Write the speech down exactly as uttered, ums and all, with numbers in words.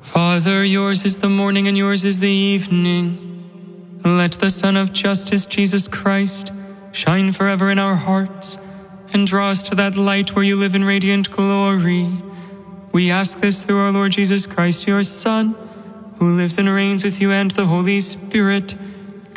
Father, yours is the morning and yours is the evening. Let the Sun of Justice, Jesus Christ, shine forever in our hearts and draw us to that light where you live in radiant glory. We ask this through our Lord Jesus Christ, your Son, who lives and reigns with you and the Holy Spirit,